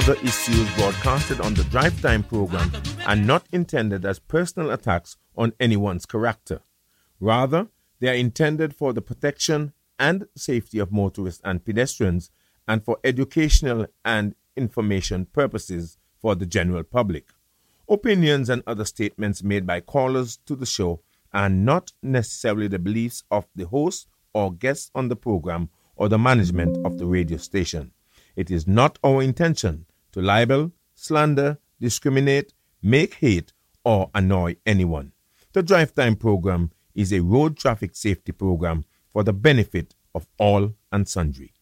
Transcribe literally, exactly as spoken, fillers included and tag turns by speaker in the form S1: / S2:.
S1: The issues broadcasted on the Drive Time program are not intended as personal attacks on anyone's character. Rather, they are intended for the protection and safety of motorists and pedestrians and for educational and information purposes for the general public. Opinions and other statements made by callers to the show are not necessarily the beliefs of the host or guests on the program or the management of the radio station. It is not our intention to libel, slander, discriminate, make hate, or annoy anyone. The Drive Time program is a road traffic safety program for the benefit of all and sundry.